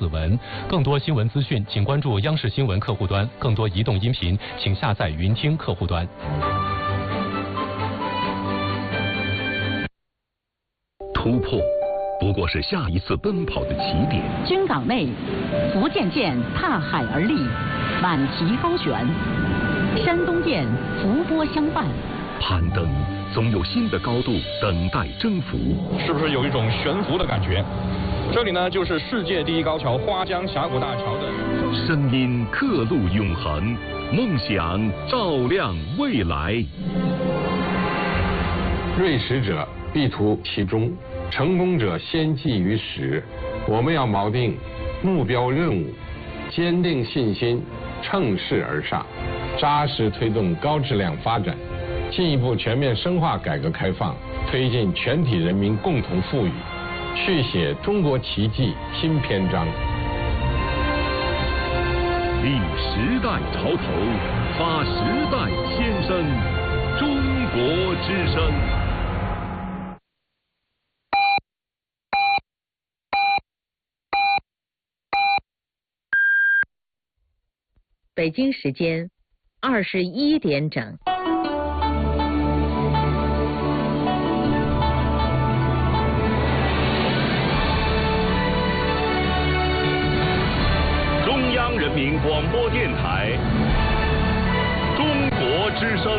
文。更多新闻资讯，请关注央视新闻客户端；更多移动音频，请下载云听客户端。 突破不过是下一次奔跑的起点。 军港内，福建舰踏海而立，满旗高悬；山东舰浮波相伴。 攀登总有新的高度等待征服， 是不是有一种悬浮的感觉？这里呢，就是世界第一高桥花江峡谷大桥的。 声音刻录永恒，梦想照亮未来。 锐识者必图其中，成功者先记于始。我们要锚定目标任务，坚定信心，乘势而上，扎实推动高质量发展，进一步全面深化改革开放，推进全体人民共同富裕，续写中国奇迹新篇章。 立时代潮头，发时代先声，中国之声。 北京时间21点整。 中央人民广播电台，中国之声。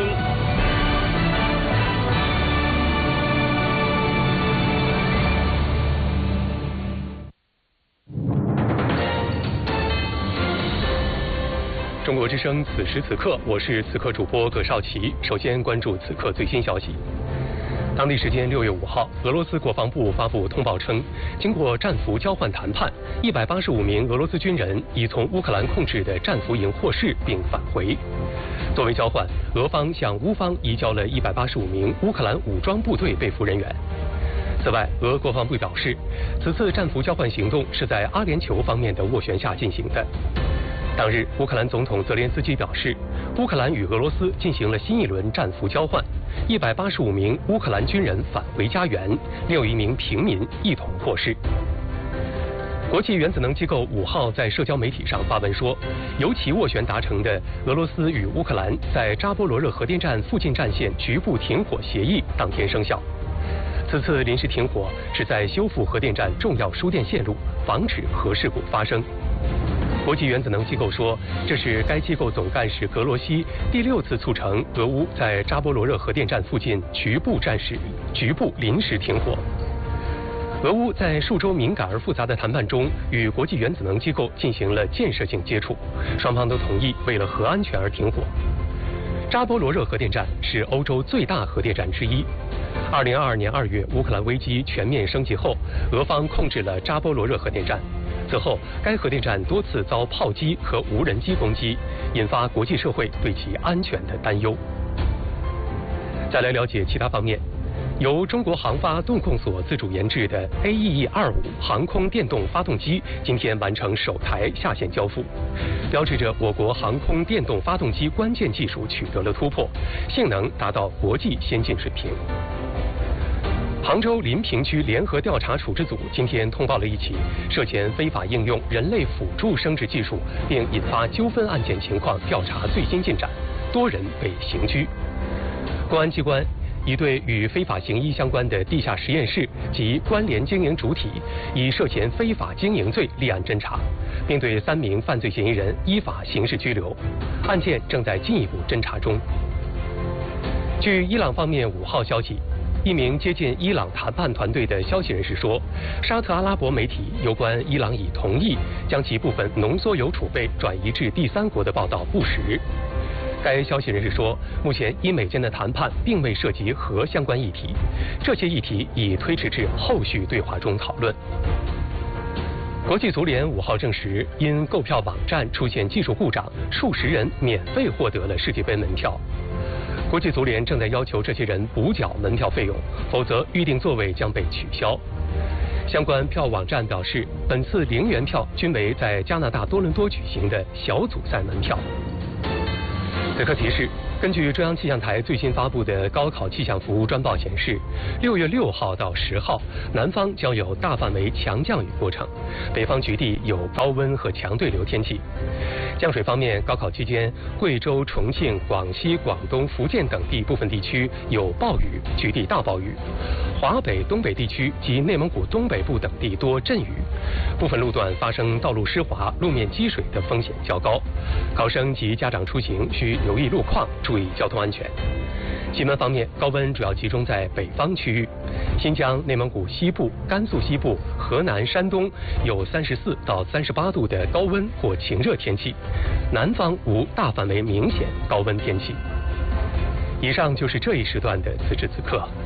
中国之声，此时此刻，我是此刻主播葛少奇。首先关注此刻最新消息。当地时间6月5号，俄罗斯国防部发布通报称，经过战俘交换谈判，185名俄罗斯军人已从乌克兰控制的战俘营获释并返回。作为交换，俄方向乌方移交了185名乌克兰武装部队被俘人员。此外，俄国防部表示，此次战俘交换行动是在阿联酋方面的斡旋下进行的。当日，乌克兰总统泽连斯基表示，乌克兰与俄罗斯进行了新一轮战俘交换，185名乌克兰军人返回家园，61名平民一同获释。国际原子能机构5号在社交媒体上发文说，由其斡旋达成的俄罗斯与乌克兰在扎波罗热核电站附近战线局部停火协议当天生效。此次临时停火旨在修复核电站重要输电线路，防止核事故发生。国际原子能机构说，这是该机构总干事格罗西第6次促成俄乌在扎波罗热核电站附近局部临时停火。俄乌在数周敏感而复杂的谈判中，与国际原子能机构进行了建设性接触，双方都同意为了核安全而停火。扎波罗热核电站是欧洲最大核电站之一。2022年2月，乌克兰危机全面升级后，俄方控制了扎波罗热核电站。此后，该核电站多次遭炮击和无人机攻击，引发国际社会对其安全的担忧。再来了解其他方面，由中国航发动控所自主研制的 AEE-25航空电动发动机今天完成首台下线交付，标志着我国航空电动发动机关键技术取得了突破，性能达到国际先进水平。杭州临平区联合调查处置组今天通报了一起涉嫌非法应用人类辅助生殖技术并引发纠纷案件情况调查最新进展，多人被刑拘。公安机关已对与非法行医相关的地下实验室及关联经营主体以涉嫌非法经营罪立案侦查，并对3名犯罪嫌疑人依法刑事拘留，案件正在进一步侦查中。据伊朗方面5号消息，一名接近伊朗谈判团队的消息人士说，沙特阿拉伯媒体有关伊朗已同意将其部分浓缩铀储备转移至第3国的报道不实。该消息人士说，目前伊美间的谈判并未涉及核相关议题，这些议题已推迟至后续对话中讨论。国际足联5号证实，因购票网站出现技术故障，数十人免费获得了世界杯门票。国际足联正在要求这些人补缴门票费用，否则预定座位将被取消。相关票网站表示，本次0元票均为在加拿大多伦多举行的小组赛门票。此刻提示， 根据中央气象台最新发布的高考气象服务专报显示，6月6号到10号，南方将有大范围强降雨过程，北方局地有高温和强对流天气。降水方面，高考期间，贵州、重庆、广西、广东、福建等地部分地区有暴雨，局地大暴雨；华北、东北地区及内蒙古东北部等地多阵雨，部分路段发生道路湿滑、路面积水的风险较高。考生及家长出行需留意路况，注意交通安全。气温方面，高温主要集中在北方区域，新疆、内蒙古西部、甘肃西部、河南、山东有34到38度的高温或晴热天气，南方无大范围明显高温天气。以上就是这一时段的此时此刻。